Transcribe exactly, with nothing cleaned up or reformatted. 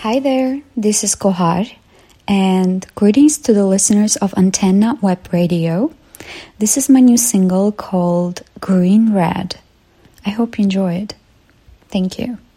Hi there, this is Kohar, and greetings to the listeners of Antenna Web Radio. This is my new single called Green Red. I hope you enjoy it. Thank you.